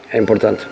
es importante.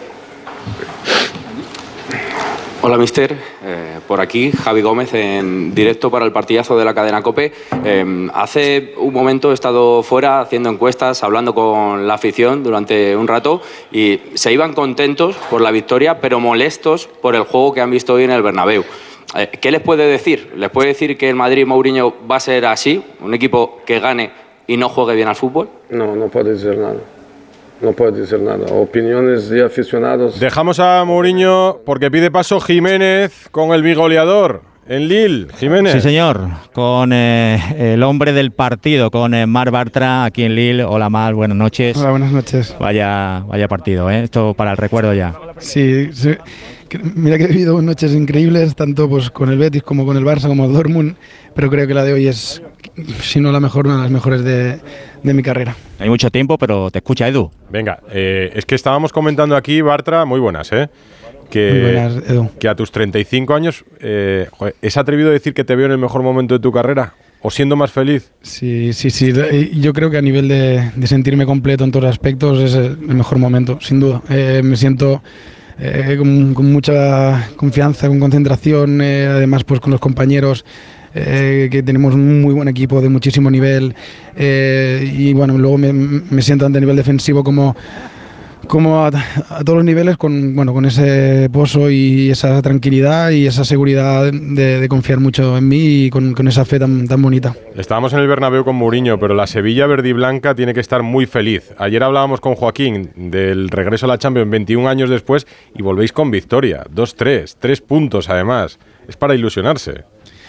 Hola, mister. Por aquí, Javi Gómez, en directo para el partidazo de la cadena COPE. Hace un momento he estado fuera haciendo encuestas, hablando con la afición durante un rato y se iban contentos por la victoria, pero molestos por el juego que han visto hoy en el Bernabéu. ¿Qué les puede decir? ¿Les puede decir que el Madrid Mourinho va a ser así? ¿Un equipo que gane y no juegue bien al fútbol? No, no puedo decir nada. No puedo decir nada. Opiniones de aficionados. Dejamos a Mourinho porque pide paso Jiménez con el bigoleador en Lille. Jiménez. Sí, señor. Con el hombre del partido, con Marc Bartra aquí en Lille. Hola, Marc, buenas noches. Hola, buenas noches. Vaya partido, ¿eh? Esto para el recuerdo ya. Sí. Mira que he vivido noches increíbles, tanto pues con el Betis como con el Barça, como el Dortmund, pero creo que la de hoy es, si no la mejor, una de las mejores de mi carrera. Hay mucho tiempo, pero te escucha Edu. Venga, es que estábamos comentando aquí, Bartra, muy buenas, ¿eh? Muy buenas, Edu. Que a tus 35 años, ¿es atrevido decir que te veo en el mejor momento de tu carrera? ¿O siendo más feliz? Sí. Yo creo que a nivel de sentirme completo en todos los aspectos es el mejor momento, sin duda. Me siento con mucha confianza, con concentración, además pues con los compañeros, que tenemos un muy buen equipo de muchísimo nivel, y bueno, luego me siento tanto a nivel defensivo como a todos los niveles con ese pozo y esa tranquilidad y esa seguridad de confiar mucho en mí y con esa fe tan bonita. Estábamos en el Bernabéu con Mourinho, pero la Sevilla verde y blanca tiene que estar muy feliz. Ayer hablábamos con Joaquín del regreso a la Champions 21 años después y volvéis con victoria, 2-3, 3 puntos además. Es para ilusionarse.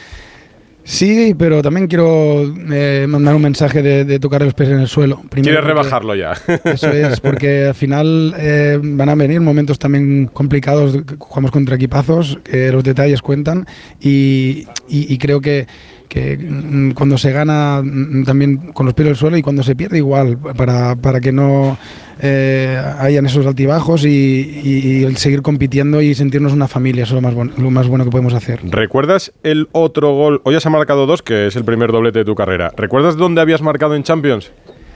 Sí, pero también quiero mandar un mensaje de tocar los pies en el suelo. ¿Quieres rebajarlo ya? Eso es, porque al final van a venir momentos también complicados, jugamos contra equipazos, los detalles cuentan y creo que cuando se gana también con los pies en el suelo y cuando se pierde igual, para que no hayan esos altibajos y el seguir compitiendo y sentirnos una familia. Eso es lo más bueno que podemos hacer. ¿Recuerdas el otro gol? Hoy has marcado 2, que es el primer doblete de tu carrera. ¿Recuerdas dónde habías marcado en Champions?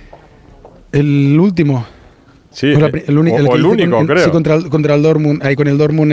El último. Sí, el único, creo. Sí, contra el Dortmund, ahí con el Dortmund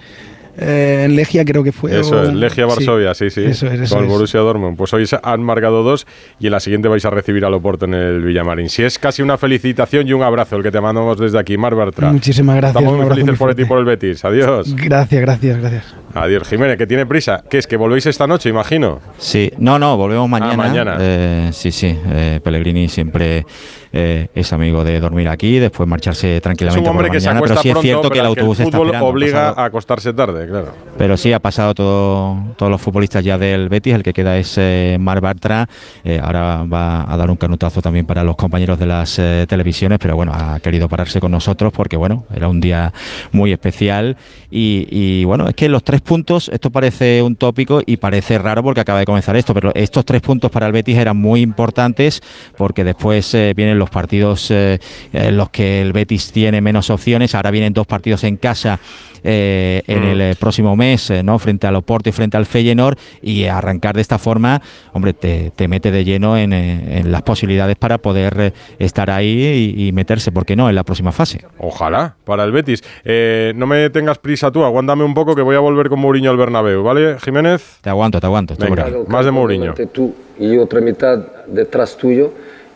en Legia creo que fue. Eso es, Legia Varsovia, sí. Eso con el Borussia Dortmund. Pues hoy han marcado 2 y en la siguiente vais a recibir al Oporto en el Villamarín. Si es casi una felicitación y un abrazo el que te mandamos desde aquí, Marc Bartra. Muchísimas gracias. Estamos muy felices por ti y por el Betis. Adiós. Gracias. Adiós, Jiménez, que tiene prisa. ¿Qué es, que volvéis esta noche, imagino? Sí, no, volvemos mañana. Mañana. Sí. Pellegrini siempre es amigo de dormir aquí, después marcharse tranquilamente. Es un hombre por que mañana, se acuesta pero sí es pronto, cierto que el autobús está esperando. El fútbol obliga a acostarse tarde, claro. Pero sí, ha pasado todos los futbolistas ya del Betis, el que queda es Marc Bartra. Ahora va a dar un canutazo también para los compañeros de las televisiones, pero bueno, ha querido pararse con nosotros porque bueno, era un día muy especial y bueno, es que los 3 puntos, esto parece un tópico y parece raro porque acaba de comenzar esto, pero estos 3 puntos para el Betis eran muy importantes porque después vienen los partidos en los que el Betis tiene menos opciones. Ahora vienen 2 partidos en casa en el próximo mes, ¿no? Frente al Oporto y frente al Feyenoord, y arrancar de esta forma, hombre, te mete de lleno en las posibilidades para poder estar ahí y meterse, ¿por qué no?, en la próxima fase. Ojalá, para el Betis. No me tengas prisa tú, aguántame un poco que voy a volver con Mourinho al Bernabéu, ¿vale, Jiménez? Te aguanto. Venga, más de Mourinho. Tú y otra mitad detrás tuyo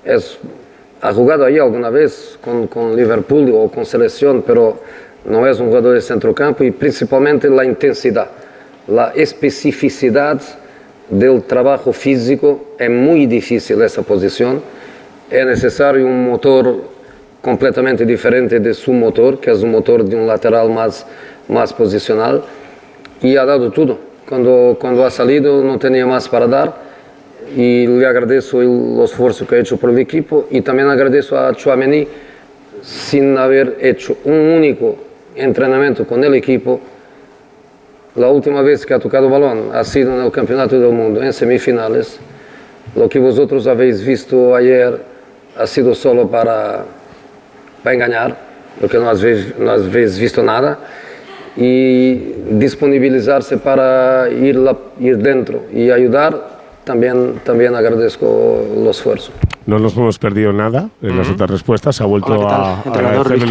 ha jugado ahí alguna vez con Liverpool o con selección, pero no es un jugador de centrocampo y principalmente la intensidad, la especificidad del trabajo físico. Es muy difícil esa posición, es necesario un motor completamente diferente de su motor, que es un motor de un lateral más posicional, y ha dado todo. Cuando ha salido no tenía más para dar y le agradezco el esfuerzo que ha hecho por el equipo y también agradezco a Tchouaméni, sin haber hecho un único entrenamiento con el equipo. La última vez que ha tocado balón ha sido en el Campeonato del Mundo, en semifinales. Lo que vosotros habéis visto ayer ha sido solo para engañar, porque no habéis visto nada, y disponibilizarse para ir dentro y ayudar. También agradezco el esfuerzo. No nos hemos perdido nada en las otras respuestas. Ha vuelto a agradecerle